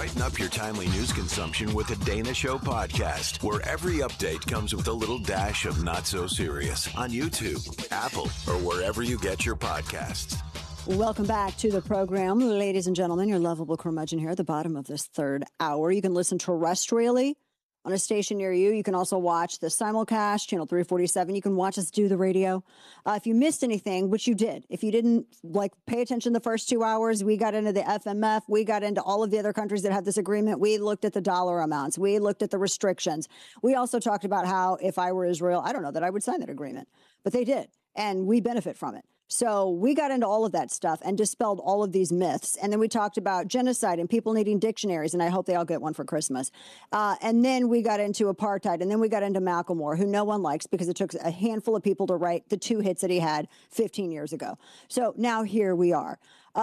Brighten up your timely news consumption with the Dana Show podcast, where every update comes with a little dash of not so serious on YouTube, Apple, or wherever you get your podcasts. Welcome back to the program, ladies and gentlemen. Your lovable curmudgeon here at the bottom of this third hour. You can listen terrestrially on a station near you. You can also watch the simulcast, channel 347. You can watch us do the radio. If you missed anything, which you did, if you didn't pay attention the first 2 hours, we got into the FMF. We got into all of the other countries that have this agreement. We looked at the dollar amounts. We looked at the restrictions. We also talked about how if I were Israel, I don't know that I would sign that agreement, but they did. And we benefit from it. So we got into all of that stuff and dispelled all of these myths. And then we talked about genocide and people needing dictionaries. And I hope they all get one for Christmas. And then we got into apartheid. And then we got into Macklemore, who no one likes because it took a handful of people to write the 2 hits that he had 15 years ago. So now here we are.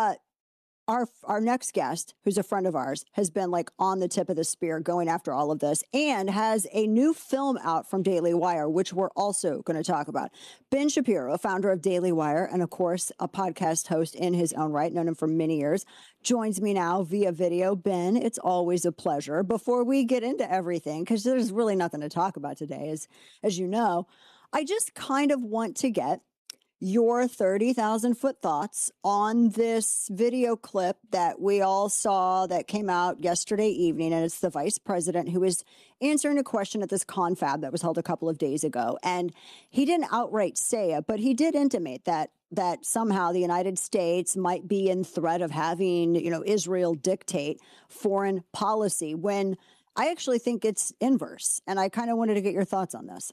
Our next guest, who's a friend of ours, has been on the tip of the spear going after all of this and has a new film out from Daily Wire, which we're also going to talk about. Ben Shapiro, founder of Daily Wire and, of course, a podcast host in his own right, known him for many years, joins me now via video. Ben, it's always a pleasure. Before we get into everything, because there's really nothing to talk about today, as you know, I just kind of want to get your 30,000-foot thoughts on this video clip that we all saw that came out yesterday evening. And it's the vice president who is answering a question at this confab that was held a couple of days ago. And he didn't outright say it, but he did intimate that somehow the United States might be in threat of having, Israel dictate foreign policy, when I actually think it's inverse. And I kind of wanted to get your thoughts on this.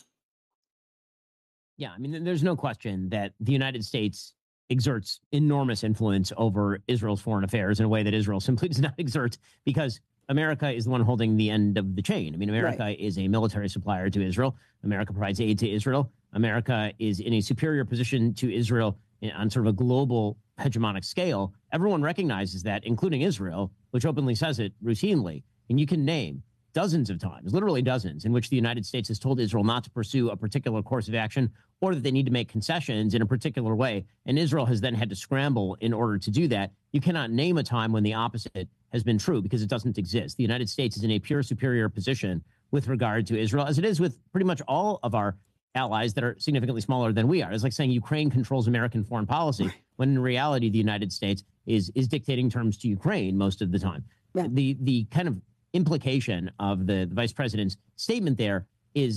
Yeah, I mean, there's no question that the United States exerts enormous influence over Israel's foreign affairs in a way that Israel simply does not exert, because America is the one holding the end of the chain. I mean, America is a military supplier to Israel. America provides aid to Israel. America is in a superior position to Israel on sort of a global hegemonic scale. Everyone recognizes that, including Israel, which openly says it routinely. And you can name dozens of times, literally dozens, in which the United States has told Israel not to pursue a particular course of action or that they need to make concessions in a particular way. And Israel has then had to scramble in order to do that. You cannot name a time when the opposite has been true, because it doesn't exist. The United States is in a pure superior position with regard to Israel, as it is with pretty much all of our allies that are significantly smaller than we are. It's like saying Ukraine controls American foreign policy, when in reality, the United States is dictating terms to Ukraine most of the time. Yeah. The kind of implication of the vice president's statement there